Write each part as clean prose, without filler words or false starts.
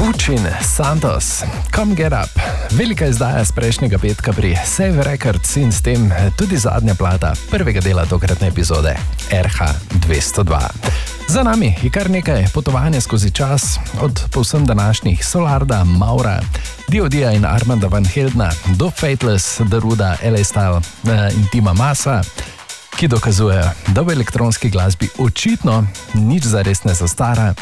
Bučin, Santos, Come Get Up, velika izdaja z prejšnjega petka pri Save Records in s tem tudi zadnja plata prvega dela tokratne epizode RH 202. Za nami je kar nekaj potovanja skozi čas, od povsem današnjih Solarda, Maura, Diodija in Armanda Van Heldna do Fateless, Daruda, LA Style in Tima Masa, ki dokazujejo, da v elektronski glasbi očitno nič zares ne zastara,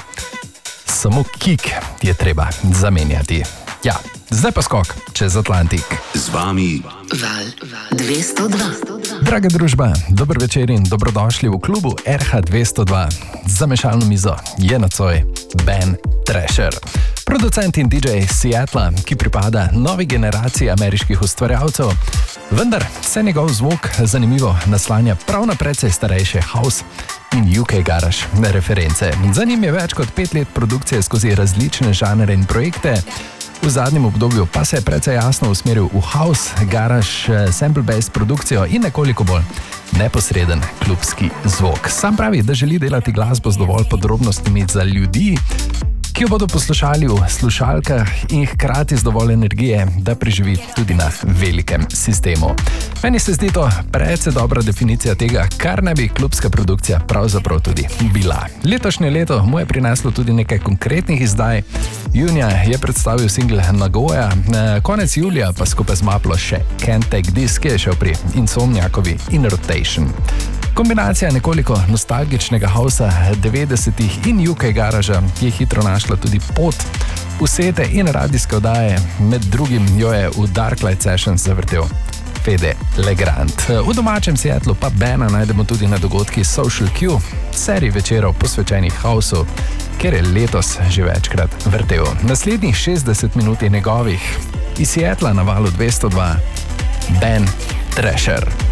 samo kick je treba zamenjati. Ja, zdaj pa skok čez Atlantik. Z vami Val 202. Draga družba, dober večer in dobrodošli v klubu RH 202. Za mešalno mizo je nocoj Ben Thrasher, producent in DJ Seattla, ki pripada novi generaciji ameriških ustvarjalcev, vendar se njegov zvok zanimivo naslanja prav na precej starejše house in UK garage reference. Za njim je več kot 5 let produkcije skozi različne žanre in projekte. V zadnjem obdobju pa se je precej jasno usmeril v house, garage, sample-based produkcijo in nekoliko bolj neposreden klubski zvok. Sam pravi, da želi delati glasbo z dovolj podrobnostmi za ljudi, ki jo bodo poslušali v slušalkah in hkrati z dovolj energije, da preživi tudi na velikem sistemu. Meni se zdi to precej dobra definicija tega, kar naj bi klubska produkcija pravzaprav tudi bila. Letošnje leto mu je prineslo tudi nekaj konkretnih izdaj. Junija je predstavil single Nagoya, konec julija pa skupaj z Maplo še Can't Take This, ki je šel pri Insomniakovi In Rotation. Kombinacija nekoliko nostalgičnega hausa 90-ih in UK garaža je hitro našla tudi pot v sete in radijske oddaje, med drugim jo je v Darklight Sessions zavrtel Fede Legrand. V domačem Seattlu pa Bena najdemo tudi na dogodki Social Q, seriji večerov posvečenih hausu, kjer je letos že večkrat vrtel. Naslednjih 60 minut je njegovih. Iz Seattla na valu 202 Ben Thrasher.